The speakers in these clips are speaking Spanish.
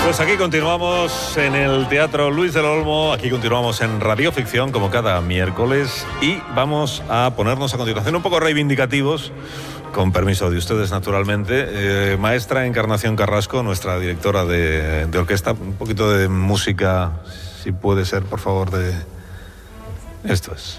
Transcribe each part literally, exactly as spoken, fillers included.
Pues aquí continuamos en el Teatro Luis del Olmo, aquí continuamos en Radioficción como cada miércoles y vamos a ponernos a continuación un poco reivindicativos, con permiso de ustedes naturalmente. Eh, maestra Encarnación Carrasco, nuestra directora de, de orquesta, un poquito de música, si puede ser, por favor, de... Esto es...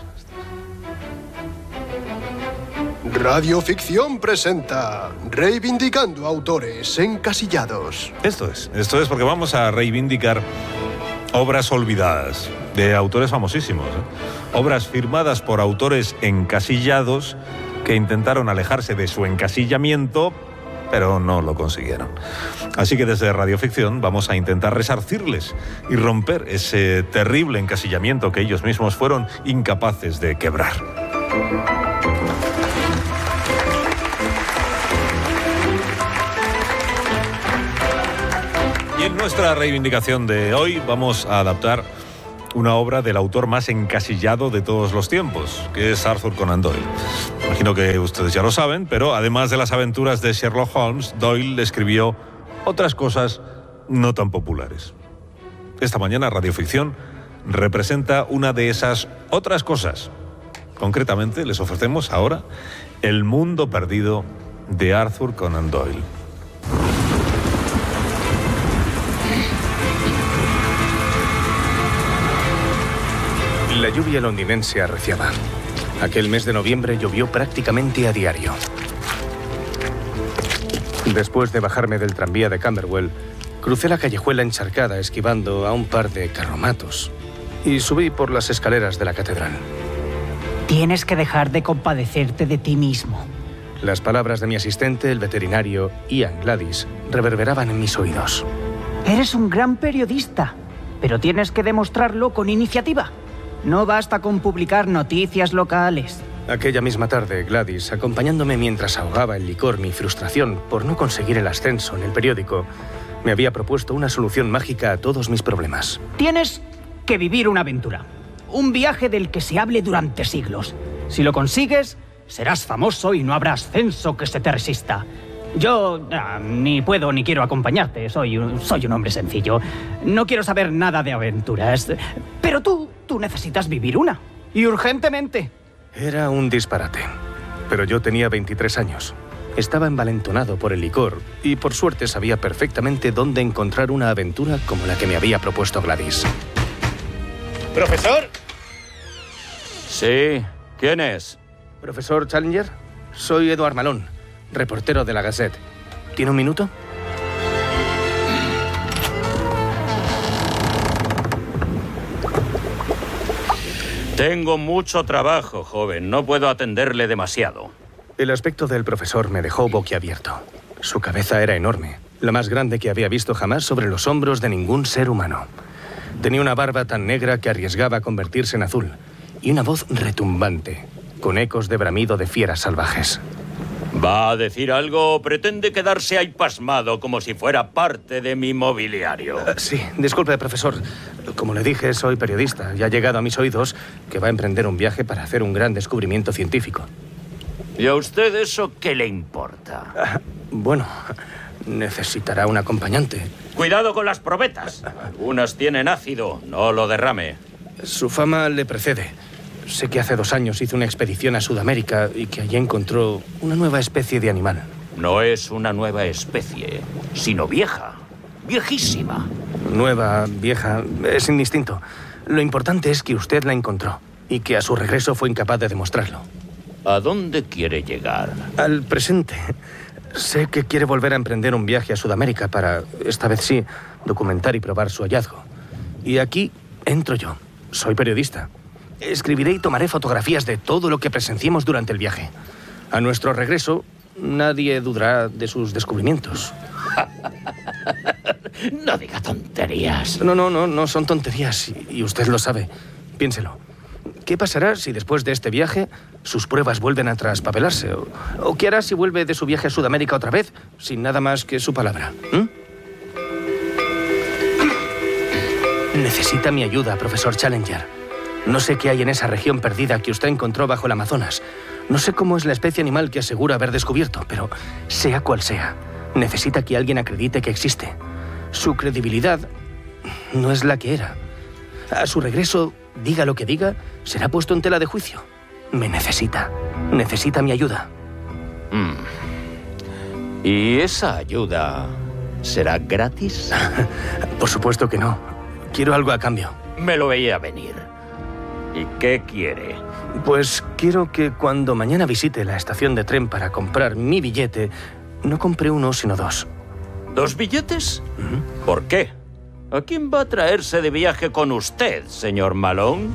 Radioficción presenta Reivindicando autores encasillados. Esto es, esto es porque vamos a reivindicar obras olvidadas de autores famosísimos, ¿eh? Obras firmadas por autores encasillados que intentaron alejarse de su encasillamiento, pero no lo consiguieron. Así que desde Radioficción vamos a intentar resarcirles y romper ese terrible encasillamiento que ellos mismos fueron incapaces de quebrar. Y en nuestra reivindicación de hoy vamos a adaptar una obra del autor más encasillado de todos los tiempos, que es Arthur Conan Doyle. Imagino que ustedes ya lo saben, pero además de las aventuras de Sherlock Holmes, Doyle escribió otras cosas no tan populares. Esta mañana Radioficción representa una de esas otras cosas. Concretamente les ofrecemos ahora El mundo perdido de Arthur Conan Doyle. La lluvia londinense arreciaba. Aquel mes de noviembre llovió prácticamente a diario. Después de bajarme del tranvía de Camberwell, crucé la callejuela encharcada esquivando a un par de carromatos y subí por las escaleras de la catedral. Tienes que dejar de compadecerte de ti mismo. Las palabras de mi asistente, el veterinario Ian Gladys, reverberaban en mis oídos. Eres un gran periodista, pero tienes que demostrarlo con iniciativa. No basta con publicar noticias locales. Aquella misma tarde, Gladys, acompañándome mientras ahogaba en licor mi frustración por no conseguir el ascenso en el periódico, me había propuesto una solución mágica a todos mis problemas. Tienes que vivir una aventura. Un viaje del que se hable durante siglos. Si lo consigues, serás famoso y no habrá ascenso que se te resista. Yo ah, ni puedo ni quiero acompañarte. Soy un, soy un hombre sencillo. No quiero saber nada de aventuras. Pero tú, tú necesitas vivir una. Y urgentemente. Era un disparate. Pero yo tenía veintitrés años. Estaba envalentonado por el licor y por suerte sabía perfectamente dónde encontrar una aventura como la que me había propuesto Gladys. ¿Profesor? Sí. ¿Quién es? ¿Profesor Challenger? Soy Edward Malone, reportero de la Gazette. ¿Tiene un minuto? Tengo mucho trabajo, joven. No puedo atenderle demasiado. El aspecto del profesor me dejó boquiabierto. Su cabeza era enorme, la más grande que había visto jamás sobre los hombros de ningún ser humano. Tenía una barba tan negra que arriesgaba a convertirse en azul y una voz retumbante, con ecos de bramido de fieras salvajes. ¿Va a decir algo o pretende quedarse ahí pasmado como si fuera parte de mi mobiliario? Uh, sí, disculpe, profesor. Como le dije, soy periodista y ha llegado a mis oídos que va a emprender un viaje para hacer un gran descubrimiento científico. ¿Y a usted eso qué le importa? Uh, bueno, necesitará un acompañante. Cuidado con las probetas. Unas tienen ácido, no lo derrame. Su fama le precede. Sé que hace dos años hizo una expedición a Sudamérica y que allí encontró una nueva especie de animal. No es una nueva especie, sino vieja. Viejísima. Nueva, vieja, es indistinto. Lo importante es que usted la encontró y que a su regreso fue incapaz de demostrarlo. ¿A dónde quiere llegar? Al presente. Sé que quiere volver a emprender un viaje a Sudamérica para, esta vez sí, documentar y probar su hallazgo. Y aquí entro yo. Soy periodista. Escribiré y tomaré fotografías de todo lo que presenciemos durante el viaje. A nuestro regreso, nadie dudará de sus descubrimientos. No diga tonterías. No, no, no, no son tonterías y, y usted lo sabe. Piénselo. ¿Qué pasará si después de este viaje sus pruebas vuelven a traspapelarse? ¿O, o qué hará si vuelve de su viaje a Sudamérica otra vez sin nada más que su palabra? ¿Mm? Necesita mi ayuda, profesor Challenger. No sé qué hay en esa región perdida que usted encontró bajo el Amazonas. No sé cómo es la especie animal que asegura haber descubierto, pero sea cual sea, necesita que alguien acredite que existe. Su credibilidad no es la que era. A su regreso, diga lo que diga, será puesto en tela de juicio. Me necesita. Necesita mi ayuda. Mm. ¿Y esa ayuda será gratis? Por supuesto que no. Quiero algo a cambio. Me lo veía venir. ¿Y qué quiere? Pues quiero que cuando mañana visite la estación de tren para comprar mi billete, no compre uno, sino dos. ¿Dos billetes? ¿Mm? ¿Por qué? ¿A quién va a traerse de viaje con usted, señor Malone?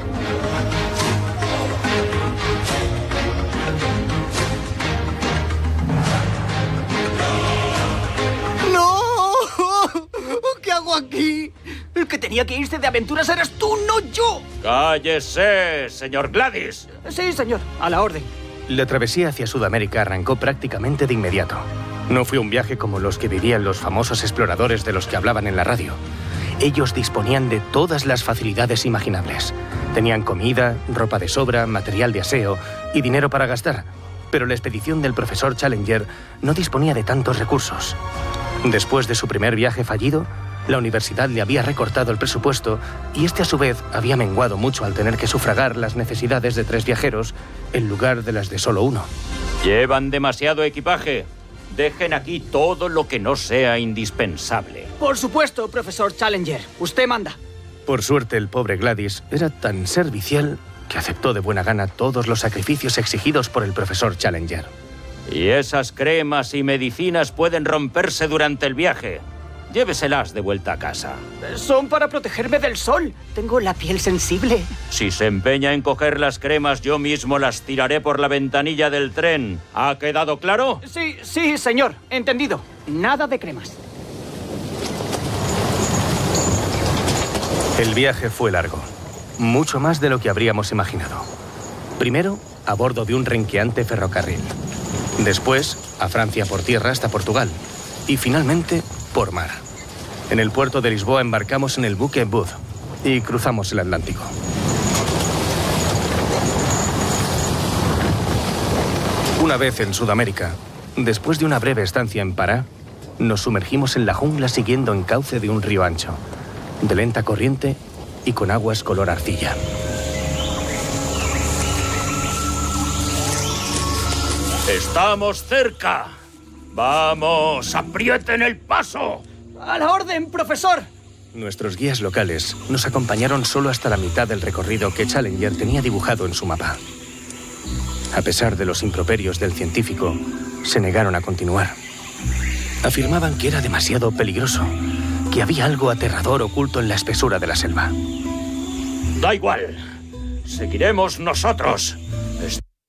¡No! ¿Qué hago aquí? El que tenía que irse de aventuras eras tú, no yo. ¡Cállese, señor Gladys! Sí, señor. A la orden. La travesía hacia Sudamérica arrancó prácticamente de inmediato. No fue un viaje como los que vivían los famosos exploradores de los que hablaban en la radio. Ellos disponían de todas las facilidades imaginables. Tenían comida, ropa de sobra, material de aseo y dinero para gastar. Pero la expedición del profesor Challenger no disponía de tantos recursos. Después de su primer viaje fallido, la universidad le había recortado el presupuesto y este a su vez había menguado mucho al tener que sufragar las necesidades de tres viajeros en lugar de las de solo uno. Llevan demasiado equipaje. Dejen aquí todo lo que no sea indispensable. Por supuesto, profesor Challenger. Usted manda. Por suerte, el pobre Gladys era tan servicial que aceptó de buena gana todos los sacrificios exigidos por el profesor Challenger. Y esas cremas y medicinas pueden romperse durante el viaje. Lléveselas de vuelta a casa. Son para protegerme del sol. Tengo la piel sensible. Si se empeña en coger las cremas, yo mismo las tiraré por la ventanilla del tren. ¿Ha quedado claro? Sí, sí, señor. Entendido. Nada de cremas. El viaje fue largo. Mucho más de lo que habríamos imaginado. Primero, a bordo de un renqueante ferrocarril. Después, a Francia por tierra hasta Portugal. Y finalmente, por mar. En el puerto de Lisboa embarcamos en el buque Booth y cruzamos el Atlántico. Una vez en Sudamérica, después de una breve estancia en Pará, nos sumergimos en la jungla siguiendo en cauce de un río ancho, de lenta corriente y con aguas color arcilla. ¡Estamos cerca! ¡Vamos, aprieten el paso! ¡A la orden, profesor! Nuestros guías locales nos acompañaron solo hasta la mitad del recorrido que Challenger tenía dibujado en su mapa. A pesar de los improperios del científico, se negaron a continuar. Afirmaban que era demasiado peligroso, que había algo aterrador oculto en la espesura de la selva. Da igual. Seguiremos nosotros.